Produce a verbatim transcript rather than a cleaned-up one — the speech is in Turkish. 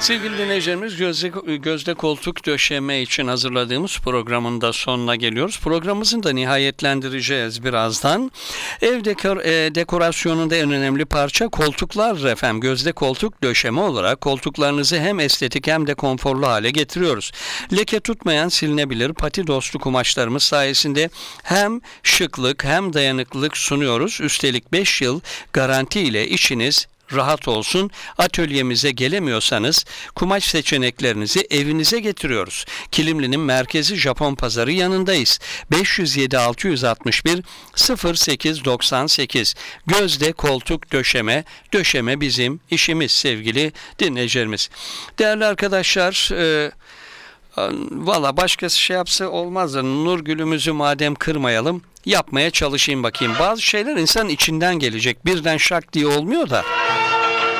Sevgili dinleyicilerimiz, Gözde, Gözde Koltuk Döşeme için hazırladığımız programın da sonuna geliyoruz. Programımızın da nihayetlendireceğiz birazdan. Ev dekor, e, dekorasyonunda en önemli parça koltuklar efendim. Gözde Koltuk Döşeme olarak koltuklarınızı hem estetik hem de konforlu hale getiriyoruz. Leke tutmayan, silinebilir pati dostu kumaşlarımız sayesinde hem şıklık hem dayanıklılık sunuyoruz. Üstelik beş yıl garanti ile içiniz rahat olsun. Atölyemize gelemiyorsanız kumaş seçeneklerinizi evinize getiriyoruz. Kilimli'nin merkezi Japon Pazarı yanındayız. beş yüz yedi altı yüz altmış bir sıfır sekiz doksan sekiz. Gözde Koltuk Döşeme. Döşeme bizim işimiz sevgili dinleyicilerimiz. Değerli arkadaşlar, e, valla başkası şey yapsa olmaz da Nurgül'ümüzü madem kırmayalım, yapmaya çalışayım bakayım. Bazı şeyler insan içinden gelecek. Birden şak diye olmuyor da.